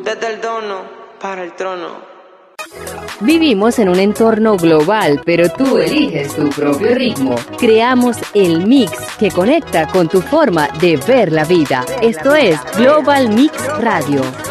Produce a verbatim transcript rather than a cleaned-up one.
Desde el dono para el trono. Vivimos en un entorno global, pero tú eliges tu propio ritmo. Creamos el mix que conecta con tu forma de ver la vida. Esto es Global Mix Radio.